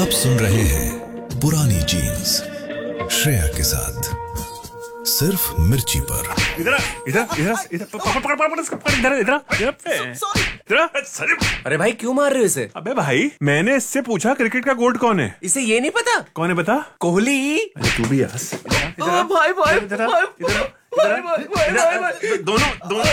आप सुन रहे हैं पुरानी जीन्स श्रेया के साथ सिर्फ मिर्ची पर। अरे भाई क्यों मार रहे हो इसे? अबे भाई मैंने इससे पूछा क्रिकेट का गोट कौन है। इसे ये नहीं पता? कौन है बता? कोहली। अरे तू भी यार। भाई भाई भाई भाई भाई भाई दोनों